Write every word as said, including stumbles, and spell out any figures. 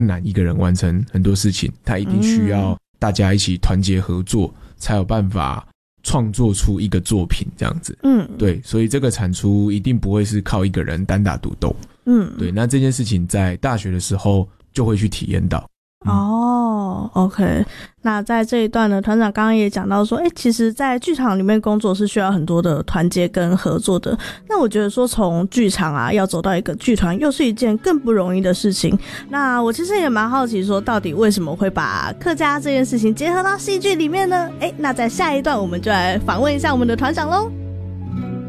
难一个人完成很多事情，他一定需要大家一起团结合作，嗯，才有办法创作出一个作品这样子。嗯，对，所以这个产出一定不会是靠一个人单打独斗。嗯，对，那这件事情在大学的时候就会去体验到。 嗯、哦 OK， 那在这一段呢，团长刚刚也讲到说，诶，其实在剧场里面工作是需要很多的团结跟合作的。那我觉得说从剧场啊要走到一个剧团又是一件更不容易的事情。那我其实也蛮好奇说，到底为什么会把客家这件事情结合到戏剧里面呢？诶，那在下一段我们就来访问一下我们的团长咯。